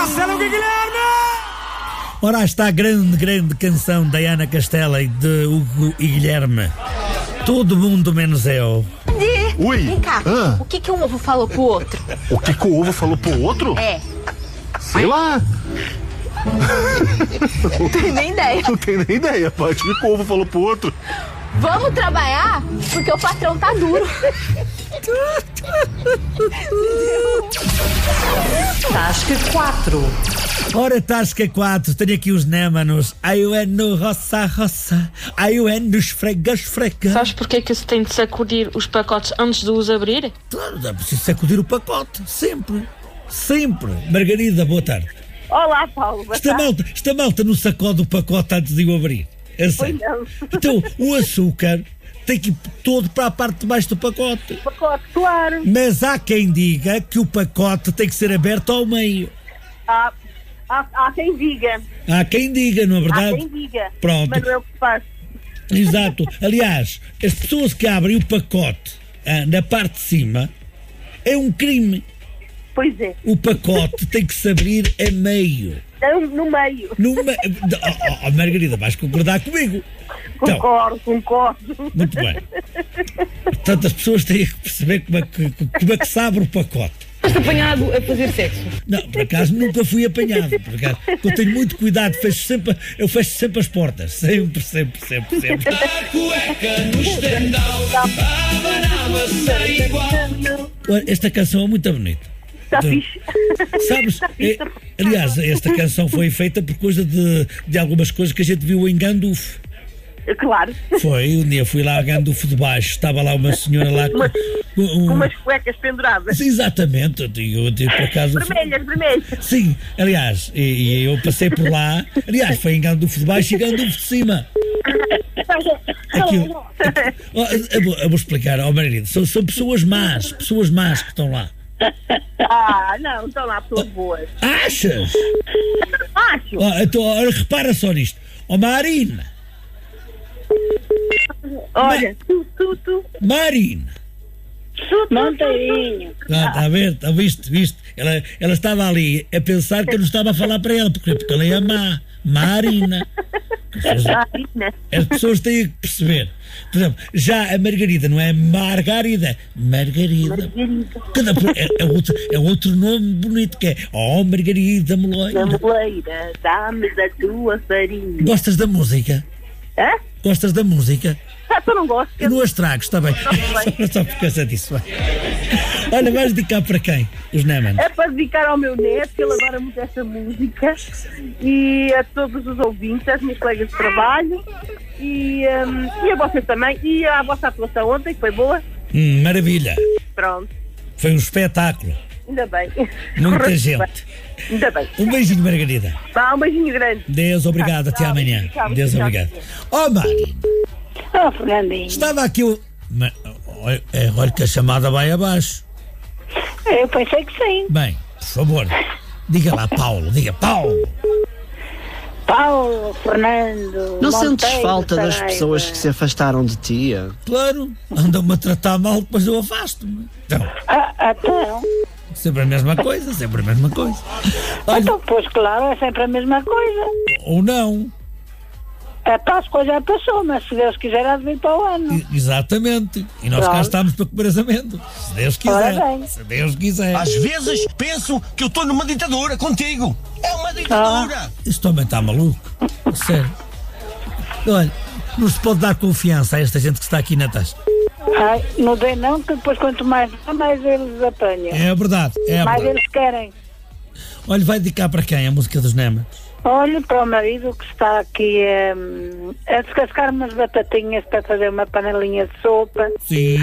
Castelo e Guilherme! Ora, está a grande canção da Ana Castela e de Hugo e Guilherme. Todo mundo menos eu. Ui. Vem cá, Ah. o que um ovo falou pro outro? O que o ovo falou pro outro? É, Sei lá. não tenho nem ideia. Não tenho nem ideia, pai. O que o ovo falou pro outro? Vamos trabalhar porque o patrão tá duro. Tasca 4. Ora, Tasca 4, tenho aqui os némanos. Ai, o é no roça. Ai, o é no esfrega. Sabes porque é que se tem de sacudir os pacotes antes de os abrir? Claro, é preciso sacudir o pacote. Sempre. Margarida, boa tarde. Olá, Paulo. Esta malta não sacode o pacote antes de o abrir. É sério. não. Então, o açúcar tem que ir todo para a parte de baixo do pacote. Pacote, claro. Mas há quem diga que o pacote tem que ser aberto ao meio. Há quem diga. Há quem diga, não é Há verdade? quem diga. Pronto. Mas não é o que faço. Exato. Aliás, as pessoas que abrem o pacote na parte de cima é um crime. Pois é. O pacote tem que se abrir a meio. No meio. Margarida, vais concordar comigo? Então, Concordo. muito bem. Portanto, as pessoas têm que perceber como é que se abre o pacote. Foste apanhado a fazer sexo? Não, por acaso nunca fui apanhado. Por acaso, eu tenho muito cuidado, eu fecho sempre as portas. Sempre. Olha, esta canção é muito bonita. Está fixe. Sabes, aliás, esta canção foi feita por causa de algumas coisas que a gente viu em Gandufo. Claro. Foi, um dia fui lá a Gandufo de baixo, estava lá uma senhora lá Com umas cuecas penduradas. Exatamente, eu por acaso... Vermelhas. Sim, aliás, e eu passei por lá, aliás, foi em Gandufo de baixo e Gandufo de cima. Aquilo, eu vou explicar, Margarida, são pessoas más que estão lá. Não, estão lá pessoas boas. Achas? Acho. Então, ora, repara só nisto. Marina. Olha, tu. Marina. Monteirinho. Está a ver? Viste? Ela estava ali a pensar que eu não estava a falar para ela, porque ela é má. Marina. As pessoas têm que perceber. Por exemplo, já a Margarida não é Margarida, Margarida. É outro nome bonito que é Margarida Moleira. Moleira, dá-me da tua farinha. Gostas da música? Hã? Gostas da música? Tu não gosto. Não as trago, está bem. Só por causa disso. Olha, vais dedicar para quem? Os Némanos? É para dedicar ao meu neto, que ele adora muito essa música, e a todos os ouvintes, às minhas colegas de trabalho, e a vocês também, e a vossa atuação ontem, que foi boa. Maravilha. Pronto. Foi um espetáculo. Ainda bem. Muita gente. Ainda bem. Um beijinho, Margarida. Um beijinho grande. Deus, obrigado. Até amanhã. Deus, obrigado. Mari. Fernandinho. Estava aqui o... Olha que a chamada vai abaixo. Eu pensei que sim. Bem, por favor, diga lá, Paulo. Diga, Paulo. Paulo, Fernando. Não sentes falta das pessoas que se afastaram de ti? Claro, andam-me a tratar mal, depois eu afasto-me. Então. Então. Sempre a mesma coisa. Olha, Então, pois claro, é sempre a mesma coisa. ou não. A Páscoa já passou, mas se Deus quiser há de vir para o ano. Exatamente. E nós cá Pronto. estamos para comer amêndoas. Se Deus Ora quiser. bem. Se Deus quiser. Às vezes penso que eu estou numa ditadura contigo. É uma ditadura. Este homem está maluco. Sério. Olha, não se pode dar confiança a esta gente que está aqui na taxa. Ai, não dê não, que depois quanto mais eles apanham. É verdade. Mais eles querem. Olha, vai dedicar para quem a música dos Némanos? Olha para o marido que está aqui a descascar umas batatinhas para fazer uma panelinha de sopa. Sim.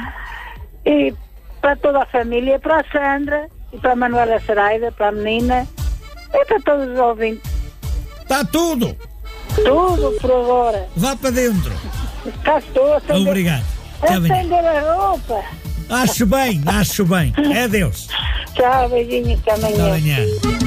E para toda a família, para a Sandra, e para a Manuela Saraida, para a menina, e para todos os ouvintes. Está tudo. Tudo por agora. Vá para dentro. Cá estou a acender, Obrigado. Até amanhã. acender a roupa. Acho bem. É Deus. Tchau, beijinhos, até amanhã. Até amanhã.